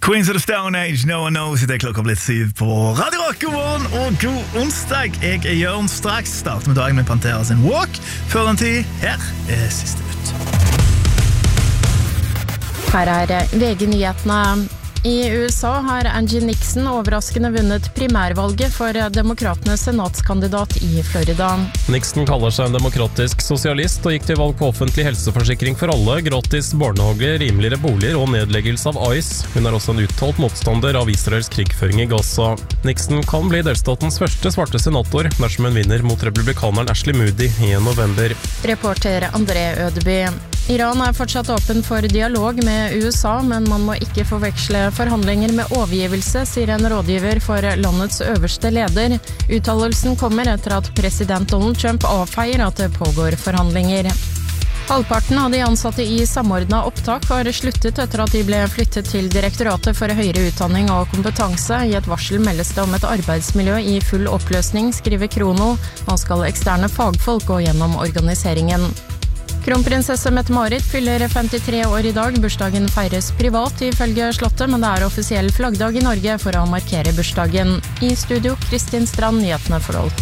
Queens of the Stone Age, No One Knows. Det klokka blitt 7 på Radio Rock. God morgen og god onsdag. Jeg Jørn. Straks starter med dagen med Pantera sin Walk. Før den tid, her siste ut. Her VG-nyhetene. I USA har Angie Nixon overraskende vunnet primærvalget for demokratenes senatskandidat i Florida. Nixon kaller seg en demokratisk sosialist og gikk til valg på offentlig helseforsikring for alle, gratis barnehage, rimeligere boliger og nedleggelse av ICE. Hun er også en uttalt motstander av Israels krigføring i Gaza. Nixon kan bli delstatens første svarte senator dersom hun vinner mot republikaneren Ashley Moody i november. Reporter André Ødeby. Iran er fortsatt åpen for dialog med USA, men man må ikke forveksle forhandlinger med overgivelse, sier en rådgiver for landets øverste leder. Uttalelsen kommer etter at president Donald Trump avfeier at det pågår forhandlinger. Halvparten av de ansatte i samordnet opptak har sluttet etter at de ble flyttet til Direktoratet for høyere utdanning og kompetanse. I et varsel meldes det om et arbeidsmiljø i full oppløsning, skriver Krono. Nå skal eksterne fagfolk gå gjennom organiseringen. Kronprinsesse Mette-Marit fyller 53 år i dag. Bursdagen feires privat ifølge slottet, men det er offisiell flaggdag i Norge for å markere bursdagen. I studio, Kristin Strand, nyhetene for alltid.